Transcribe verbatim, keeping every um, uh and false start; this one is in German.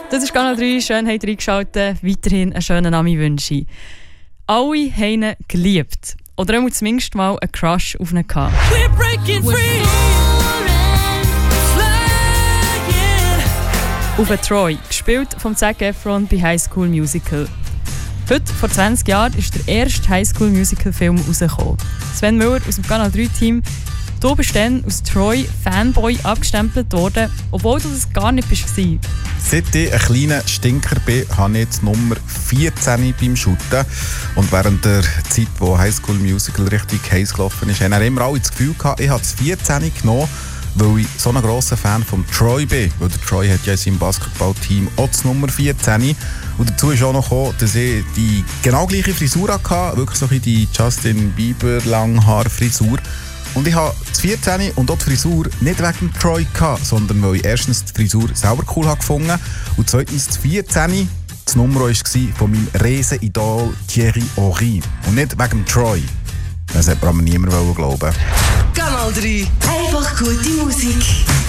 Das ist Kanal drei, Schönheit reingeschaltet. Weiterhin einen schönen Nami wünsche ich. Alle haben ihn geliebt. Oder auch zumindest mal einen Crush auf ihn gehabt. We're breaking free. Auf den Troy, gespielt von Zac Efron bei High School Musical. Heute, vor zwanzig Jahren, ist der erste High School Musical Film rausgekommen. Sven Müller aus dem Kanal drei Team. Du bist dann als Troy Fanboy abgestempelt worden, obwohl du das gar nicht warst. Seit ich ein kleiner Stinker bin, habe ich jetzt Nummer vierzehn beim Shooten. Und während der Zeit, wo High School Musical richtig heiß gelaufen ist, haben immer alle das Gefühl gehabt, ich habe das vierzehn genommen, weil ich so ein grosser Fan von Troy bin. Weil der Troy hat ja in seinem Basketballteam auch das Nummer vierzehn. Und dazu ist auch noch gekommen, dass ich die genau gleiche Frisur hatte, wirklich so ein die Justin Bieber Langhaar-Frisur. Und ich habe das vierzehn und auch die Frisur nicht wegen Troy gehabt, sondern weil ich erstens die Frisur selber cool habe gefunden und zweitens das vierzehn das Nummer war von meinem Riesenidol Thierry Henry. Und nicht wegen Troy. Das hat mir aber niemand glauben. Kanal drei. Einfach gute Musik.